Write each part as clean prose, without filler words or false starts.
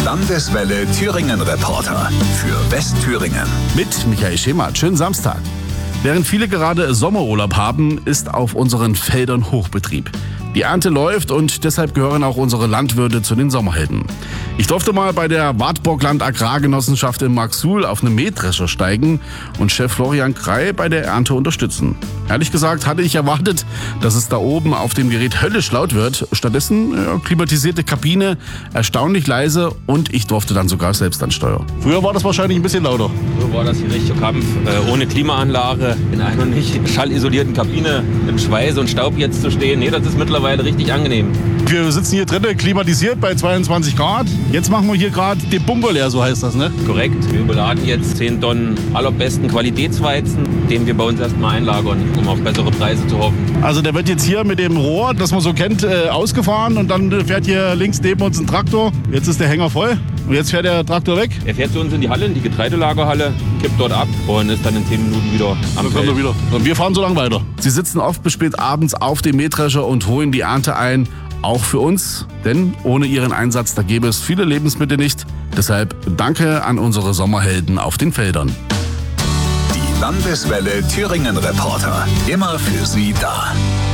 Landeswelle Thüringen Reporter für Westthüringen. Mit Michael Schemert. Schönen Samstag. Während viele gerade Sommerurlaub haben, ist auf unseren Feldern Hochbetrieb. Die Ernte läuft und deshalb gehören auch unsere Landwirte zu den Sommerhelden. Ich durfte mal bei der Wartburgland Agrargenossenschaft in Marxuhl auf einen Mähdrescher steigen und Chef Florian Krei bei der Ernte unterstützen. Ehrlich gesagt hatte ich erwartet, dass es da oben auf dem Gerät höllisch laut wird. Stattdessen klimatisierte Kabine, erstaunlich leise und ich durfte dann sogar selbst an Steuer. Früher war das wahrscheinlich ein bisschen lauter. So war das hier richtiger Kampf. Ohne Klimaanlage, in einer nicht schallisolierten Kabine, im Schweiß und Staub jetzt zu stehen. Nee, das ist mittlerweile richtig angenehm. Wir sitzen hier drinnen, klimatisiert bei 22 Grad. Jetzt machen wir hier gerade den Bunker leer, so heißt das, ne? Korrekt. Wir beladen jetzt 10 Tonnen allerbesten Qualitätsweizen, den wir bei uns erstmal einlagern, um auf bessere Preise zu hoffen. Also der wird jetzt hier mit dem Rohr, das man so kennt, ausgefahren und dann fährt hier links neben uns ein Traktor. Jetzt ist der Hänger voll und jetzt fährt der Traktor weg. Er fährt zu uns in die Halle, in die Getreidelagerhalle, kippt dort ab und ist dann in 10 Minuten wieder am Feld. Kommt er wieder. Und wir fahren so lange weiter. Sie sitzen oft bis spät abends auf dem Mähdrescher und holen die Ernte ein. Auch für uns, denn ohne ihren Einsatz, da gäbe es viele Lebensmittel nicht. Deshalb danke an unsere Sommerhelden auf den Feldern. Die Landeswelle Thüringen Reporter, immer für Sie da.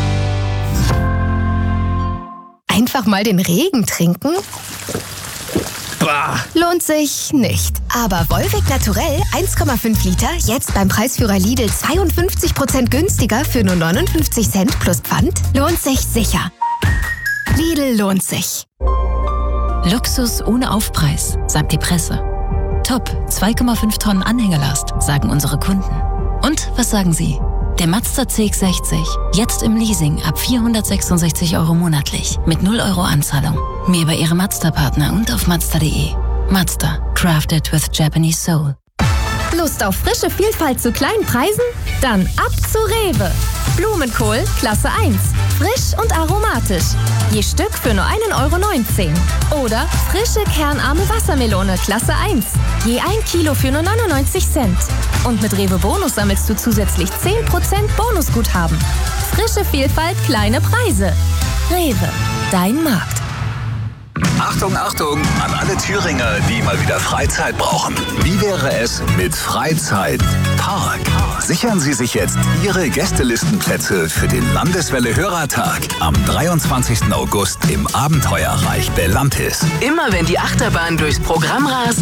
Einfach mal den Regen trinken? Bah. Lohnt sich nicht. Aber Volvic Naturell 1,5 Liter, jetzt beim Preisführer Lidl 52% günstiger für nur 59 Cent plus Pfand, lohnt sich sicher. Lidl lohnt sich. Luxus ohne Aufpreis, sagt die Presse. Top, 2,5 Tonnen Anhängerlast, sagen unsere Kunden. Und was sagen Sie? Der Mazda CX-60, jetzt im Leasing ab 466 € monatlich, mit 0 € Anzahlung. Mehr bei Ihrem Mazda-Partner und auf Mazda.de. Mazda, crafted with Japanese soul. Lust auf frische Vielfalt zu kleinen Preisen? Dann ab zu Rewe. Blumenkohl Klasse 1. Frisch und aromatisch. Je Stück für nur 1,19 €. Oder frische kernarme Wassermelone Klasse 1. Je 1 Kilo für nur 99 Cent. Und mit Rewe Bonus sammelst du zusätzlich 10% Bonusguthaben. Frische Vielfalt, kleine Preise. Rewe, dein Markt. Achtung, Achtung an alle Thüringer, die mal wieder Freizeit brauchen. Wie wäre es mit Freizeitpark? Sichern Sie sich jetzt Ihre Gästelistenplätze für den Landeswelle Hörertag am 23. August im Abenteuerreich Bellantis. Immer wenn die Achterbahn durchs Programm rast,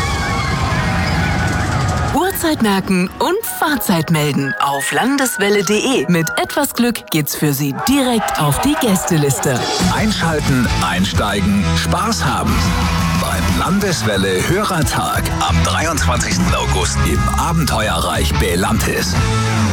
Uhrzeit merken und Fahrzeit melden auf landeswelle.de. Mit etwas Glück geht's für Sie direkt auf die Gästeliste. Einschalten, einsteigen, Spaß haben. Beim Landeswelle Hörertag am 23. August im Abenteuerreich Bellantis.